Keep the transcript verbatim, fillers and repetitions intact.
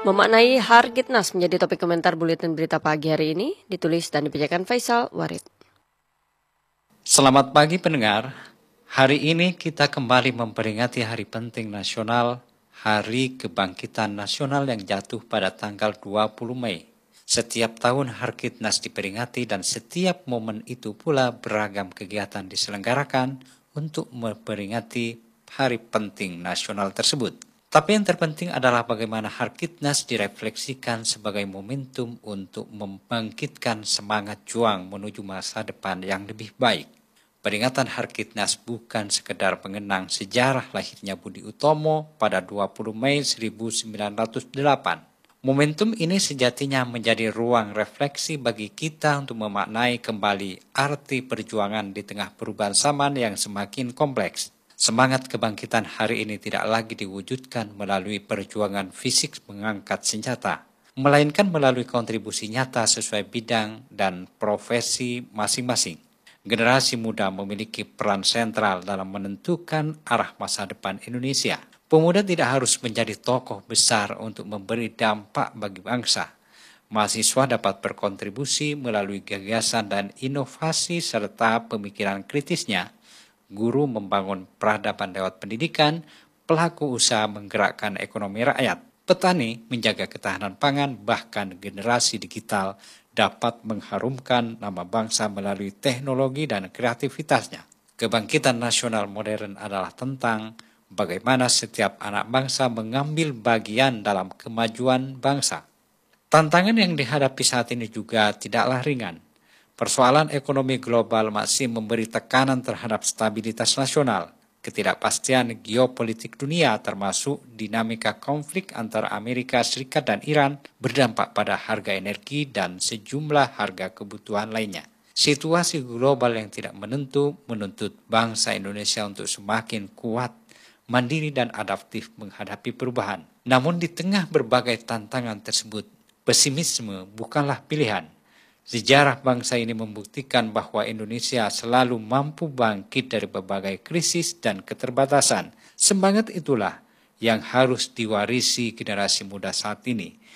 Memaknai Hargitnas menjadi topik komentar buletin berita pagi hari ini, ditulis dan dibacakan Faisal Warid. Selamat pagi pendengar, hari ini kita kembali memperingati hari penting nasional, Hari Kebangkitan Nasional yang jatuh pada tanggal dua puluh Mei. Setiap tahun Hargitnas diperingati dan setiap momen itu pula beragam kegiatan diselenggarakan untuk memperingati hari penting nasional tersebut. Tapi yang terpenting adalah bagaimana Hargitnas direfleksikan sebagai momentum untuk membangkitkan semangat juang menuju masa depan yang lebih baik. Peringatan Hargitnas bukan sekedar mengenang sejarah lahirnya Budi Utomo pada dua puluh Mei seribu sembilan ratus delapan. Momentum ini sejatinya menjadi ruang refleksi bagi kita untuk memaknai kembali arti perjuangan di tengah perubahan zaman yang semakin kompleks. Semangat kebangkitan hari ini tidak lagi diwujudkan melalui perjuangan fisik mengangkat senjata, melainkan melalui kontribusi nyata sesuai bidang dan profesi masing-masing. Generasi muda memiliki peran sentral dalam menentukan arah masa depan Indonesia. Pemuda tidak harus menjadi tokoh besar untuk memberi dampak bagi bangsa. Mahasiswa dapat berkontribusi melalui gagasan dan inovasi serta pemikiran kritisnya. Guru membangun peradaban lewat pendidikan, pelaku usaha menggerakkan ekonomi rakyat, petani menjaga ketahanan pangan, bahkan generasi digital dapat mengharumkan nama bangsa melalui teknologi dan kreativitasnya. Kebangkitan nasional modern adalah tentang bagaimana setiap anak bangsa mengambil bagian dalam kemajuan bangsa. Tantangan yang dihadapi saat ini juga tidaklah ringan. Persoalan ekonomi global masih memberi tekanan terhadap stabilitas nasional. Ketidakpastian geopolitik dunia termasuk dinamika konflik antara Amerika Serikat dan Iran berdampak pada harga energi dan sejumlah harga kebutuhan lainnya. Situasi global yang tidak menentu menuntut bangsa Indonesia untuk semakin kuat, mandiri dan adaptif menghadapi perubahan. Namun di tengah berbagai tantangan tersebut, pesimisme bukanlah pilihan. Sejarah bangsa ini membuktikan bahwa Indonesia selalu mampu bangkit dari berbagai krisis dan keterbatasan. Semangat itulah yang harus diwarisi generasi muda saat ini.